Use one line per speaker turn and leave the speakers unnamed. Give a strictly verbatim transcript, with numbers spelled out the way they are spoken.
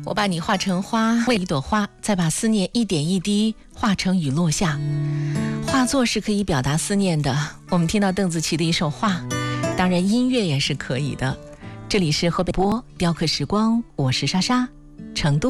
我把你画成花，为一朵花，再把思念一点一滴化成雨落下。画作是可以表达思念的，我们听到邓紫棋的一首画，当然音乐也是可以的。这里是河北播雕刻时光，我是莎莎，成都。